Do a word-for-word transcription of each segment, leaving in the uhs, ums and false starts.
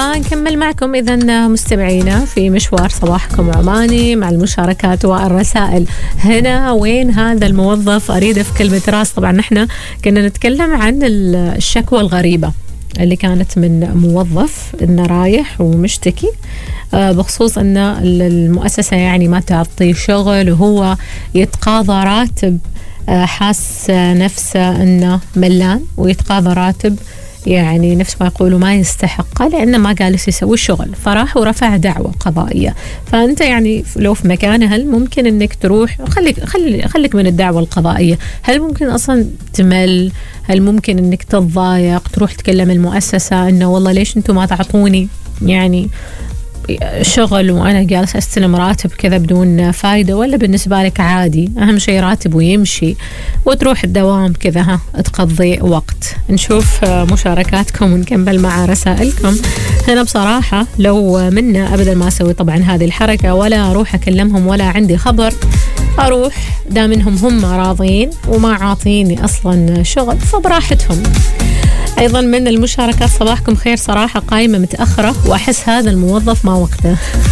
ونكمل معكم إذن مستمعينا في مشوار صباحكم عماني مع المشاركات والرسائل. هنا وين هذا الموظف أريد في كلمة راس. طبعا نحن كنا نتكلم عن الشكوى الغريبة اللي كانت من موظف إنه رايح ومشتكي بخصوص أن المؤسسة يعني ما تعطي شغل وهو يتقاضى راتب، حاس نفسه أنه ملان ويتقاضى راتب يعني نفس ما يقولوا ما يستحقه لأنه ما جالس يسوي الشغل، فراح ورفع دعوة قضائية. فأنت يعني لو في مكانه هل ممكن أنك تروح خليك خلي خليك من الدعوة القضائية؟ هل ممكن أصلا تمل؟ هل ممكن أنك تتضايق تروح تكلم المؤسسة أنه والله ليش أنتم ما تعطوني يعني شغل وأنا جالس أستلم راتب كذا بدون فايدة؟ ولا بالنسبة لك عادي أهم شيء راتب ويمشي وتروح الدوام كذا ها تقضي وقت؟ نشوف مشاركاتكم ونكمل مع رسائلكم. هنا بصراحة لو منا أبدا ما أسوي طبعا هذه الحركة ولا أروح أكلمهم ولا عندي خبر، أروح دامنهم هم راضين وما عاطيني أصلا شغل فبراحتهم. أيضا من المشاركات صباحكم خير، صراحة قايمة متأخرة وأحس هذا الموظف ما وقته.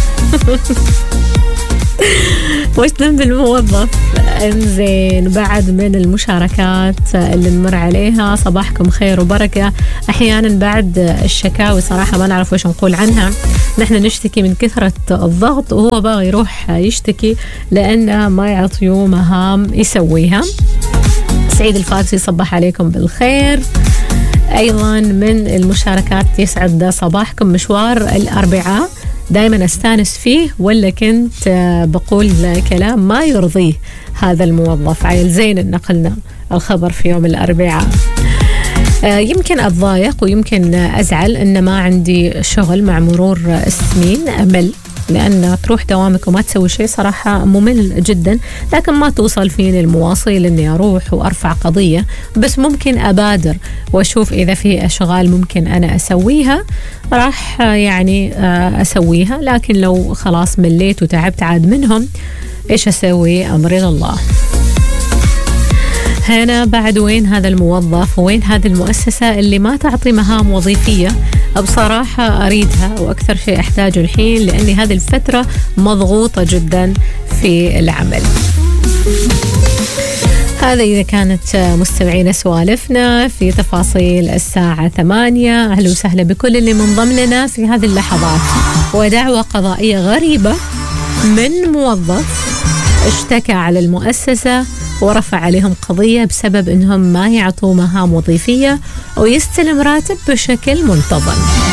وش ذنب الموظف؟ انزين بعد من المشاركات اللي نمر عليها صباحكم خير وبركة. أحيانا بعد الشكاوي صراحة ما نعرف وش نقول عنها، نحن نشتكي من كثرة الضغط وهو باغي يروح يشتكي لأنه ما يعطيه مهام يسويها. سعيد الفارسي صباح عليكم بالخير. أيضا من المشاركات يسعد صباحكم، مشوار الأربعاء دايما أستانس فيه ولا كنت بقول كلام ما يرضيه هذا الموظف. عيل زين إن نقلنا الخبر في يوم الأربعاء. يمكن أتضايق ويمكن أزعل إن ما عندي شغل مع مرور السنين، أمل لأن تروح دوامك وما تسوي شيء صراحة ممل جدا، لكن ما توصل فيني المواصيل إني أروح وأرفع قضية، بس ممكن أبادر وأشوف إذا في أشغال ممكن أنا أسويها راح يعني أسويها، لكن لو خلاص مليت وتعبت عاد منهم إيش أسوي؟ أمري الله. هنا بعد وين هذا الموظف وين هذه المؤسسة اللي ما تعطي مهام وظيفية؟ بصراحة أريدها وأكثر شيء أحتاجه الحين لأني هذه الفترة مضغوطة جدا في العمل. هذا إذا كانت مستمعين سوالفنا في تفاصيل الساعة ثمانية. أهلا وسهلا بكل اللي منضم لنا في هذه اللحظات. ودعوة قضائية غريبة من موظف اشتكى على المؤسسة ورفع عليهم قضية بسبب أنهم ما يعطوا مهام وظيفية ويستلم راتب بشكل منتظم.